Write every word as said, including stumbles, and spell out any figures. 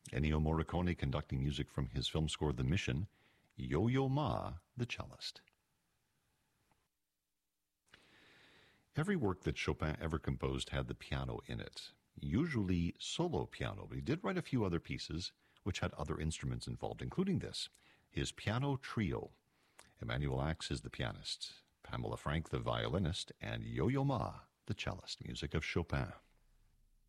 Ennio Morricone conducting music from his film score The Mission, Yo-Yo Ma, the cellist. Every work that Chopin ever composed had the piano in it, usually solo piano, but he did write a few other pieces which had other instruments involved, including this, his piano trio. Emanuel Ax is the pianist, Pamela Frank the violinist, and Yo-Yo Ma the cellist. Music of Chopin.